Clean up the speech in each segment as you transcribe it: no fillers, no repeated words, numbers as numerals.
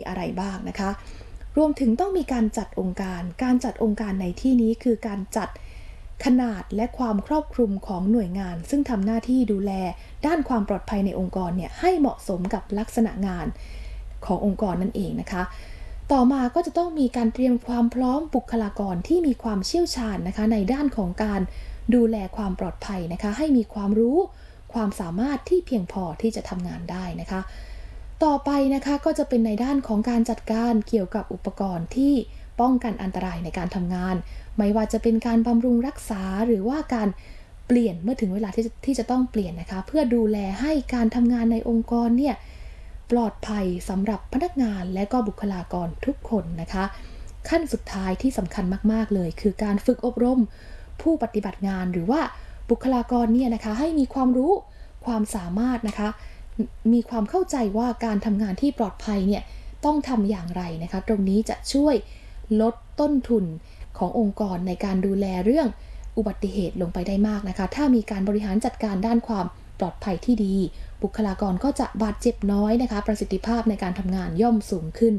อะไรบ้างนะคะรวมถึงต้องมีการจัดองค์การในที่นี้คือการจัดขนาดและความครอบคลุมของหน่วยงานซึ่งทำหน้าที่ดูแลด้านความปลอดภัยในองค์กรเนี่ยให้เหมาะสมกับลักษณะงานขององค์กรนั่นเองนะคะต่อมาก็จะต้องมีการเตรียมความพร้อมบุคลากรที่มีความเชี่ยวชาญนะคะในด้านของการดูแลความปลอดภัยนะคะให้มีความรู้ความสามารถที่เพียงพอที่จะทำงานได้นะคะต่อไปนะคะก็จะเป็นในด้านของการจัดการเกี่ยวกับอุปกรณ์ที่ป้องกันอันตรายในการทำงานไม่ว่าจะเป็นการบำรุงรักษาหรือว่าการเปลี่ยนเมื่อถึงเวลาที่จะต้องเปลี่ยนนะคะเพื่อดูแลให้การทำงานในองค์กรเนี่ยปลอดภัยสำหรับพนักงานและก็บุคลากรทุกคนนะคะขั้นสุดท้ายที่สำคัญมากๆเลยคือการฝึกอบรมผู้ปฏิบัติงานหรือว่าบุคลากรเนี่ยนะคะให้มีความรู้ความสามารถนะคะมีความเข้าใจว่าการทำงานที่ปลอดภัยเนี่ยต้องทำอย่างไรนะคะตรงนี้จะช่วยลดต้นทุนขององค์กรในการดูแลเรื่องอุบัติเหตุลงไปได้มากนะคะถ้ามีการบริหารจัดการด้านความปลอดภัยที่ดีบุคลากรก็จะบาดเจ็บน้อยนะคะประสิทธิภาพในการทำงานย่อมสูงขึ้น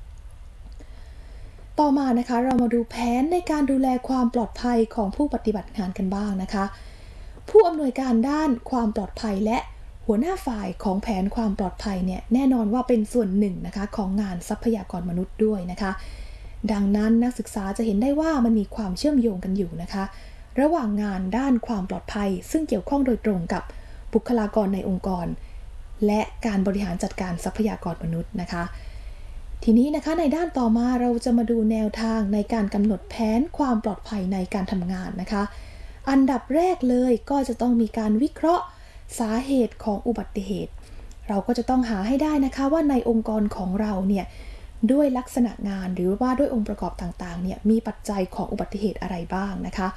ต่อมานะคะเรามาดูแผนในการดูแลความปลอดภัยของผู้ปฏิบัติงานกันบ้างนะคะผู้อำนวยการด้านความปลอดภัยและหัวหน้าฝ่ายของแผนความปลอดภัยเนี่ยแน่นอนว่าเป็นส่วนหนึ่งนะคะของงานทรัพยากรมนุษย์ด้วยนะคะดังนั้นนักศึกษาจะเห็นได้ว่ามันมีความเชื่อมโยงกันอยู่นะคะระหว่างงานด้านความปลอดภัยซึ่งเกี่ยวข้องโดยตรงกับบุคลากรในองค์กรและการบริหารจัดการทรัพยากรมนุษย์นะคะทีนี้นะคะในด้านต่อมาเราจะมาดูแนวทางในการกำหนดแผนความปลอดภัยในการทำงานนะคะอันดับแรกเลยก็จะต้องมีการวิเคราะห์สาเหตุของอุบัติเหตุเราก็จะต้องหาให้ได้นะคะว่าในองค์กรของเราเนี่ยด้วยลักษณะงานหรือว่าด้วยองค์ประกอบต่างๆเนี่ยมีปัจจัยของอุบัติเหตุอะไรบ้างนะคะ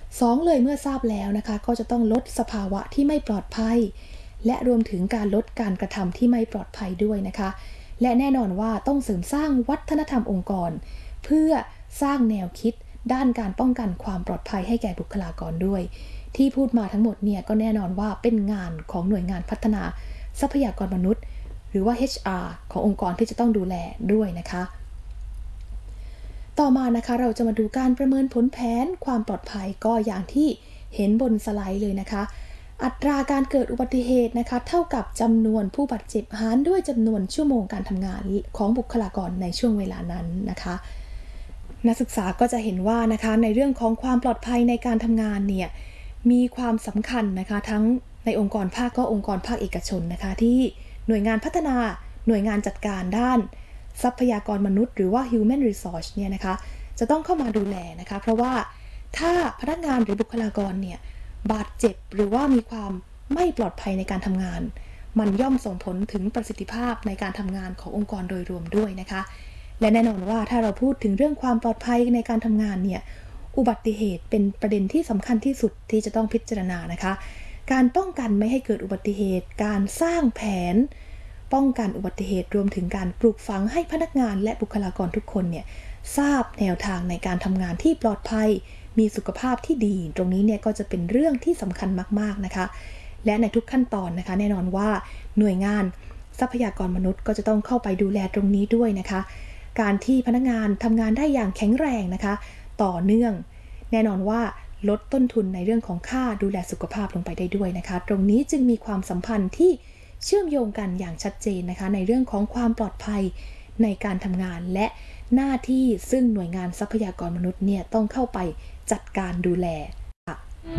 2เลยเมื่อทราบแล้วนะคะก็จะต้องลดสภาวะที่ไม่ปลอดภัยและรวมถึงการลดการกระทำที่ไม่ปลอดภัยด้วยนะคะและแน่นอนว่าต้องเสริมสร้างวัฒนธรรมองค์กรเพื่อสร้างแนวคิดด้านการป้องกันความปลอดภัยให้แก่บุคลากรด้วยที่พูดมาทั้งหมดเนี่ยก็แน่นอนว่าเป็นงานของหน่วยงานพัฒนาทรัพยากรมนุษย์หรือว่า HR ขององค์กรที่จะต้องดูแลด้วยนะคะต่อมานะคะเราจะมาดูการประเมินผลแผนความปลอดภัยก็อย่างที่เห็นบนสไลด์เลยนะคะอัตราการเกิดอุบัติเหตุนะคะเท่ากับจำนวนผู้บาดเจ็บหารด้วยจำนวนชั่วโมงการทำงานของบุคลากรในช่วงเวลานั้นนะคะนักศึกษาก็จะเห็นว่านะคะในเรื่องของความปลอดภัยในการทำงานเนี่ยมีความสำคัญนะคะทั้งในองค์กรภาคก็องค์กรภาคเอกชนนะคะที่หน่วยงานพัฒนาหน่วยงานจัดการด้านทรัพยากรมนุษย์หรือว่า human resource เนี่ยนะคะจะต้องเข้ามาดูแลนะคะเพราะว่าถ้าพนักงานหรือบุคลากรเนี่ยบาดเจ็บหรือว่ามีความไม่ปลอดภัยในการทำงานมันย่อมส่งผลถึงประสิทธิภาพในการทำงานขององค์กรโดยรวมด้วยนะคะและแน่นอนว่าถ้าเราพูดถึงเรื่องความปลอดภัยในการทำงานเนี่ยอุบัติเหตุเป็นประเด็นที่สำคัญที่สุดที่จะต้องพิจารณานะคะการป้องกันไม่ให้เกิดอุบัติเหตุการสร้างแผนป้องกันอุบัติเหตุรวมถึงการปลูกฝังให้พนักงานและบุคลากรทุกคนเนี่ยทราบแนวทางในการทำงานที่ปลอดภัยมีสุขภาพที่ดีตรงนี้เนี่ยก็จะเป็นเรื่องที่สำคัญมากๆนะคะและในทุกขั้นตอนนะคะแน่นอนว่าหน่วยงานทรัพยากรมนุษย์ก็จะต้องเข้าไปดูแลตรงนี้ด้วยนะคะการที่พนักงานทำงานได้อย่างแข็งแรงนะคะต่อเนื่องแน่นอนว่าลดต้นทุนในเรื่องของค่าดูแลสุขภาพลงไปได้ด้วยนะคะตรงนี้จึงมีความสัมพันธ์ที่เชื่อมโยงกันอย่างชัดเจนนะคะในเรื่องของความปลอดภัยในการทำงานและหน้าที่ซึ่งหน่วยงานทรัพยากรมนุษย์เนี่ยต้องเข้าไปจัดการดูแลค่ะ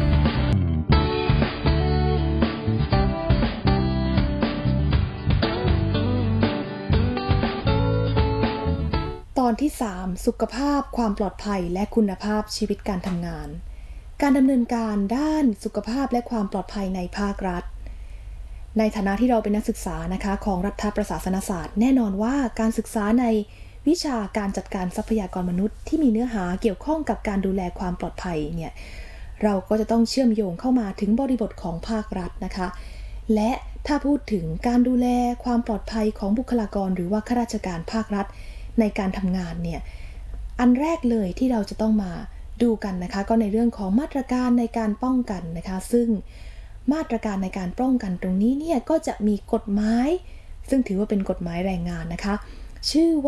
ตอนที่3สุขภาพความปลอดภัยและคุณภาพชีวิตการทำงานการดำเนินการด้านสุขภาพและความปลอดภัยในภาครัฐในฐานะที่เราเป็นนักศึกษานะคะของรัฐประศาสนศาสตร์แน่นอนว่าการศึกษาในวิชาการจัดการทรัพยากรมนุษย์ที่มีเนื้อหาเกี่ยวข้องกับการดูแลความปลอดภัยเนี่ยเราก็จะต้องเชื่อมโยงเข้ามาถึงบริบทของภาครัฐนะคะและถ้าพูดถึงการดูแลความปลอดภัยของบุคลากรหรือว่าข้าราชการภาครัฐในการทำงานเนี่ยอันแรกเลยที่เราจะต้องมาดูกันนะคะก็ในเรื่องของมาตรการในการป้องกันนะคะซึ่งมาตรการในการป้องกันตรงนี้เนี่ยก็จะมีกฎหมายซึ่งถือว่าเป็นกฎหมายแรงงานนะคะชื่อ